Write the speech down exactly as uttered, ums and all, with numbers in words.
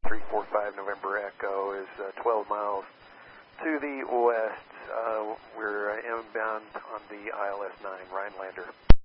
three four five November Echo is uh, twelve miles to the west. Uh, we're uh, inbound on the I L S nine Rhinelander.